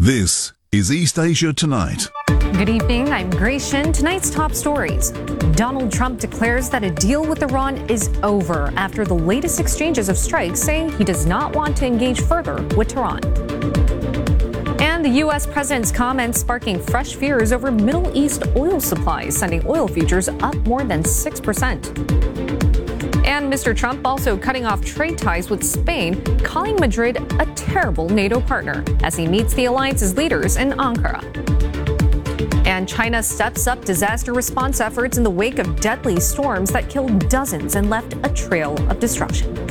This is East Asia Tonight. Good evening, I'm Grace Shin. Tonight's top stories. Donald Trump declares that a deal with Iran is over after the latest exchanges of strikes, saying he does not want to engage further with Tehran. And the U.S. president's comments sparking fresh fears over Middle East oil supplies, sending oil futures up more than 6%. And Mr. Trump also cutting off trade ties with Spain, calling Madrid a terrible NATO partner as he meets the alliance's leaders in Ankara. And China steps up disaster response efforts in the wake of deadly storms that killed dozens and left a trail of destruction.